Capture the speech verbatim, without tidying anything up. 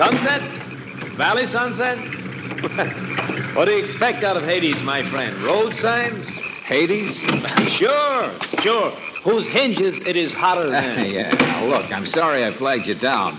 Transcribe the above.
Sunset? Valley sunset? What do you expect out of Hades, my friend? Road signs? Hades? Sure, sure. Whose hinges it is hotter than. Yeah, now look, I'm sorry I flagged you down.